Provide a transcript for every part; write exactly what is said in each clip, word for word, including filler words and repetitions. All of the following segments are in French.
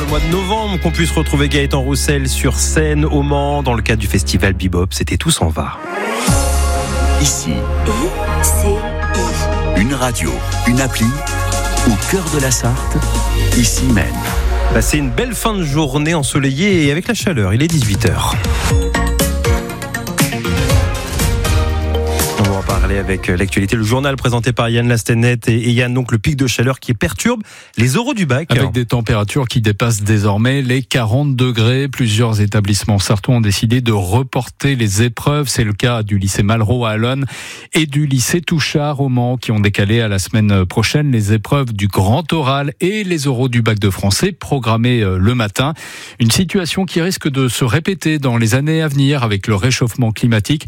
mois de novembre qu'on puisse retrouver Gaëtan Roussel sur scène au Mans dans le cadre du festival Bebop. C'était Tout s'en va. Ici, I C I. Une radio, une appli, au cœur de la Sarthe, ici même. Bah, c'est une belle fin de journée ensoleillée et avec la chaleur. Il est dix-huit heures. On va en parler avec l'actualité, le journal présenté par Yann Lastenet et Yann, donc le pic de chaleur qui perturbe les oraux du bac. Avec des températures qui dépassent désormais les quarante degrés. Plusieurs établissements sartois ont décidé de reporter les épreuves. C'est le cas du lycée Malraux à Allonne et du lycée Touchard au Mans qui ont décalé à la semaine prochaine les épreuves du grand oral et les oraux du bac de français programmés le matin. Une situation qui risque de se répéter dans les années à venir avec le réchauffement climatique.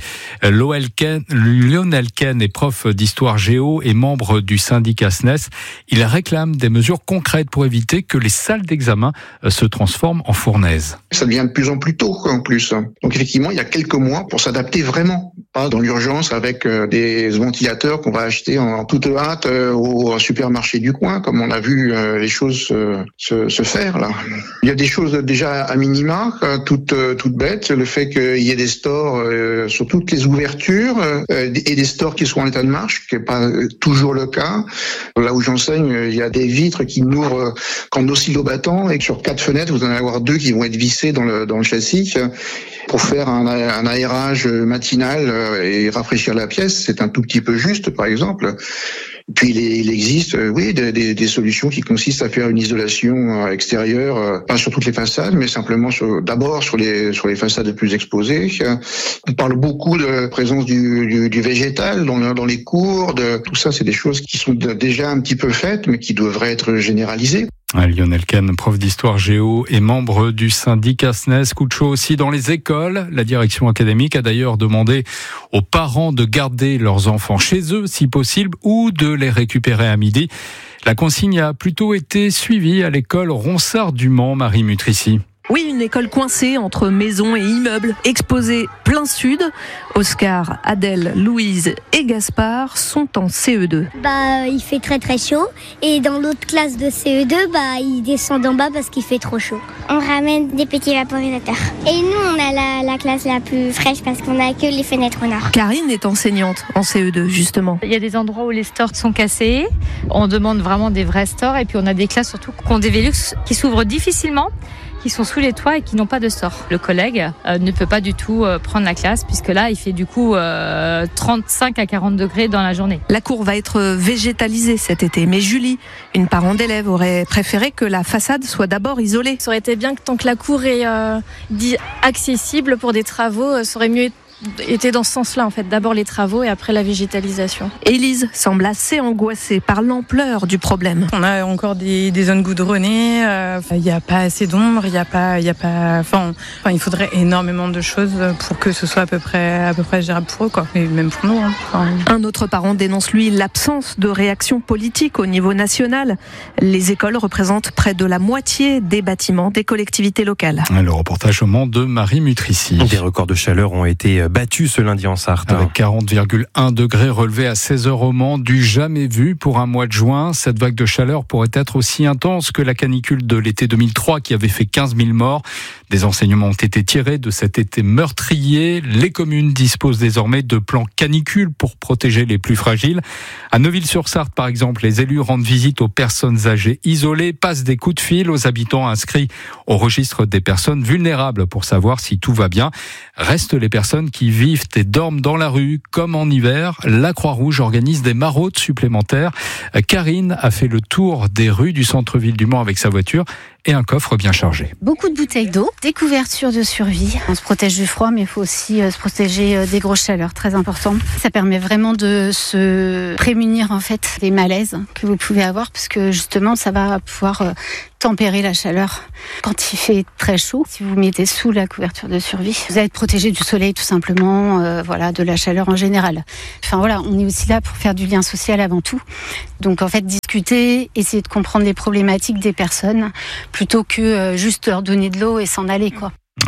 Lionel Ken est prof d'histoire géo et membre du syndicat S N E S. Il réclame des mesures concrètes pour éviter que les salles d'examen se transforment en fournaises. Ça devient de plus en plus tôt en plus. Donc effectivement, il y a quelques mois pour s'adapter vraiment, pas dans l'urgence avec des ventilateurs qu'on va acheter en toute hâte au supermarché du coin, comme on a vu les choses se, se faire là. Il y a des choses déjà à minima, toutes, toutes bêtes, le fait qu'il y ait des stores sur toutes les ouvertures et des stores qui sont en état de marche, qui n'est pas toujours le cas. Là où j'enseigne, il y a des vitres qui n'ouvrent qu'en oscillobattant et que sur quatre fenêtres, vous en allez avoir deux qui vont être vissées dans le, dans le châssis. Pour faire un, un aérage matinal et rafraîchir la pièce, c'est un tout petit peu juste, par exemple. Puis il existe, oui, des, des, des solutions qui consistent à faire une isolation extérieure, pas sur toutes les façades, mais simplement sur, d'abord sur les sur les façades les plus exposées. On parle beaucoup de présence du, du, du végétal dans, dans les cours, de tout ça, c'est des choses qui sont déjà un petit peu faites, mais qui devraient être généralisées. Lionel Ken, prof d'histoire géo et membre du syndicat S N E S. Coup de chaud aussi dans les écoles. La direction académique a d'ailleurs demandé aux parents de garder leurs enfants chez eux si possible ou de les récupérer à midi. La consigne a plutôt été suivie à l'école Ronsard du Mans, Marie Mutrici. Oui, une école coincée entre maisons et immeubles, exposée plein sud. Oscar, Adèle, Louise et Gaspard sont en C E deux. Bah, il fait très très chaud. Et dans l'autre classe de C E deux, bah, ils descendent en bas parce qu'il fait trop chaud. On ramène des petits vaporisateurs. Et nous, on a la, la classe la plus fraîche parce qu'on a que les fenêtres au nord. Karine est enseignante en C E deux, justement. Il y a des endroits où les stores sont cassés. On demande vraiment des vrais stores. Et puis on a des classes surtout qui ont des Velux qui s'ouvrent difficilement, qui sont sous les toits et qui n'ont pas de store. Le collègue euh, ne peut pas du tout euh, prendre la classe puisque là, il fait du coup euh, trente-cinq à quarante degrés dans la journée. La cour va être végétalisée cet été, mais Julie, une parent d'élève, aurait préféré que la façade soit d'abord isolée. Ça aurait été bien que tant que la cour est euh, dit accessible pour des travaux, ça aurait mieux était dans ce sens-là, en fait. D'abord les travaux et après la végétalisation. Élise semble assez angoissée par l'ampleur du problème. On a encore des, des zones goudronnées, il euh, n'y a pas assez d'ombre, il y a pas, il y a pas, enfin, enfin, il faudrait énormément de choses pour que ce soit à peu près, à peu près gérable pour eux, quoi. Et même pour nous. Hein. Enfin... Un autre parent dénonce, lui, l'absence de réaction politique au niveau national. Les écoles représentent près de la moitié des bâtiments des collectivités locales. Le reportage au Mans de Marie Mutrici. Des records de chaleur ont été battu ce lundi en Sarthe. Avec quarante virgule un degrés relevés à seize heures au Mans, du jamais vu pour un mois de juin. Cette vague de chaleur pourrait être aussi intense que la canicule de l'été deux mille trois qui avait fait quinze mille morts. Des enseignements ont été tirés de cet été meurtrier. Les communes disposent désormais de plans canicules pour protéger les plus fragiles. À Neuville-sur-Sarthe, par exemple, les élus rendent visite aux personnes âgées isolées, passent des coups de fil aux habitants inscrits au registre des personnes vulnérables pour savoir si tout va bien. Restent les personnes qui vivent et dorment dans la rue, comme en hiver. La Croix-Rouge organise des maraudes supplémentaires. Karine a fait le tour des rues du centre-ville du Mans avec sa voiture et un coffre bien chargé. Beaucoup de bouteilles d'eau, des couvertures de survie. On se protège du froid, mais il faut aussi se protéger des grosses chaleurs, très important. Ça permet vraiment de se prémunir en fait des malaises que vous pouvez avoir, parce que justement, ça va pouvoir tempérer la chaleur. Quand il fait très chaud, si vous vous mettez sous la couverture de survie, vous allez être protégé du soleil tout simplement, euh, voilà, de la chaleur en général. Enfin voilà, on est aussi là pour faire du lien social avant tout. Donc en fait, discuter, essayer de comprendre les problématiques des personnes, plutôt que euh, juste leur donner de l'eau et s'en aller, quoi.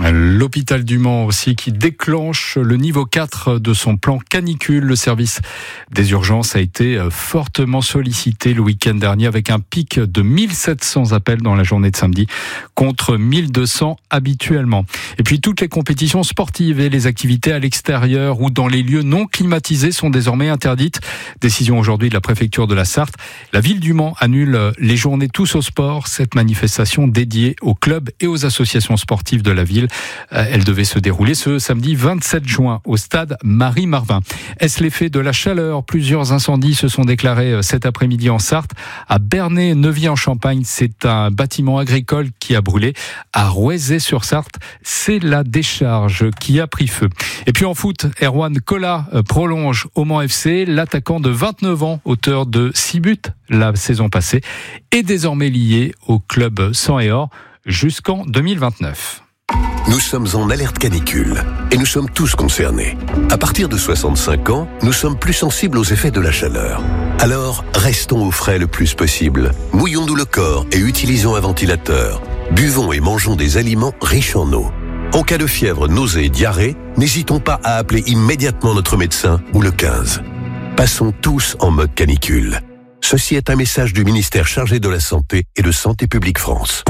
L'hôpital du Mans aussi qui déclenche le niveau quatre de son plan canicule. Le service des urgences a été fortement sollicité le week-end dernier avec un pic de mille sept cents appels dans la journée de samedi contre mille deux cents habituellement. Et puis toutes les compétitions sportives et les activités à l'extérieur ou dans les lieux non climatisés sont désormais interdites. Décision aujourd'hui de la préfecture de la Sarthe. La ville du Mans annule les journées Tous au sport, cette manifestation dédiée aux clubs et aux associations sportives de la ville. Elle devait se dérouler ce samedi vingt-sept juin au stade Marie-Marvin. Est-ce l'effet de la chaleur ? Plusieurs incendies se sont déclarés cet après-midi en Sarthe. À Bernay-Neuvy-en-Champagne, c'est un bâtiment agricole qui a brûlé. À Rouezé-sur-Sarthe, c'est la décharge qui a pris feu. Et puis en foot, Erwan Kola prolonge au Mans F C. L'attaquant de vingt-neuf ans, auteur de six buts la saison passée, est désormais lié au club sang et or jusqu'en deux mille vingt-neuf. Nous sommes en alerte canicule et nous sommes tous concernés. À partir de soixante-cinq ans, nous sommes plus sensibles aux effets de la chaleur. Alors, restons au frais le plus possible. Mouillons-nous le corps et utilisons un ventilateur. Buvons et mangeons des aliments riches en eau. En cas de fièvre, nausée et diarrhée, n'hésitons pas à appeler immédiatement notre médecin ou le quinze. Passons tous en mode canicule. Ceci est un message du ministère chargé de la Santé et de Santé publique France.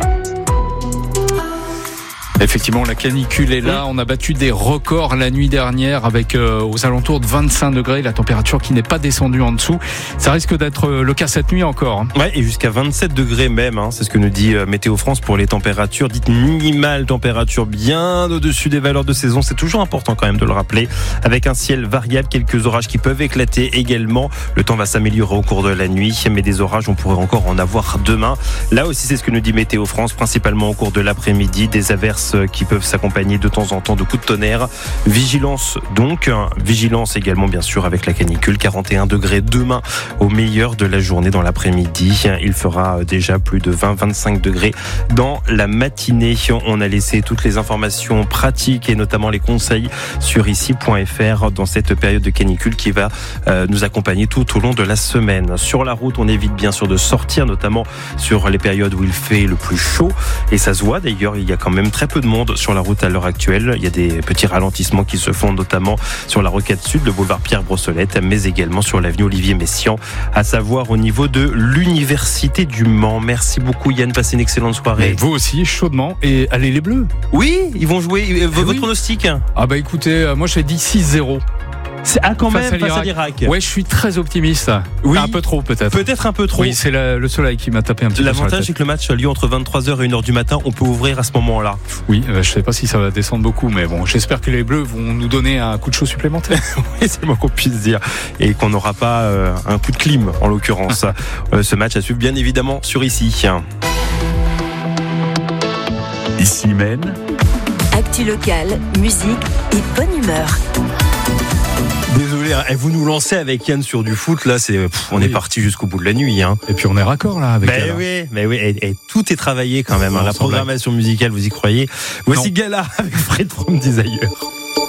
Effectivement, la canicule est là. On a battu des records la nuit dernière avec euh, aux alentours de vingt-cinq degrés, la température qui n'est pas descendue en dessous. Ça risque d'être le cas cette nuit encore. Ouais, et jusqu'à vingt-sept degrés même, hein, c'est ce que nous dit euh, Météo France pour les températures dites minimales, température bien au-dessus des valeurs de saison. C'est toujours important quand même de le rappeler. Avec un ciel variable, quelques orages qui peuvent éclater également. Le temps va s'améliorer au cours de la nuit, mais des orages, on pourrait encore en avoir demain. Là aussi, c'est ce que nous dit Météo France, principalement au cours de l'après-midi, des averses qui peuvent s'accompagner de temps en temps de coups de tonnerre. Vigilance donc, vigilance également bien sûr avec la canicule, quarante et un degrés demain au meilleur de la journée dans l'après-midi. Il fera déjà plus de vingt à vingt-cinq degrés dans la matinée. On a laissé toutes les informations pratiques et notamment les conseils sur ici point f r dans cette période de canicule qui va euh, nous accompagner tout au long de la semaine. Sur la route, on évite bien sûr de sortir, notamment sur les périodes où il fait le plus chaud et ça se voit d'ailleurs, il y a quand même très peu de monde sur la route à l'heure actuelle. Il y a des petits ralentissements qui se font notamment sur la rocade sud, le boulevard Pierre-Brossolette, mais également sur l'avenue Olivier-Messiaen, à savoir au niveau de l'Université du Mans. Merci beaucoup Yann, passez une excellente soirée. Mais vous aussi, chaudement. Et allez les Bleus. Oui, ils vont jouer. Eh votre oui. pronostic? Ah bah écoutez, moi j'ai dit six zéro. C'est ah, quand face même à face à l'Irak. Ouais, je suis très optimiste. Oui. Un peu trop peut-être. Peut-être un peu trop. Oui, c'est la, le soleil qui m'a tapé un petit peu. L'avantage, c'est que le match a lieu entre vingt-trois heures et une heure du matin. On peut ouvrir à ce moment-là. Oui, euh, je sais pas si ça va descendre beaucoup, mais bon, j'espère que les Bleus vont nous donner un coup de chaud supplémentaire. Oui, c'est le moins qu'on puisse dire. Et qu'on n'aura pas euh, un coup de clim, en l'occurrence. euh, ce match à suivre, bien évidemment, sur ici. Ici même. Actu locale, musique et bonne humeur. Désolé, hein, vous nous lancez avec Yann sur du foot, là, c'est, pff, on oui. est parti jusqu'au bout de la nuit. Hein. Et puis on est raccord là avec ben elle. Oui, mais oui, et, et tout est travaillé quand même. Hein, la programmation musicale, vous y croyez? Voici non. Gala avec Fred from Desire.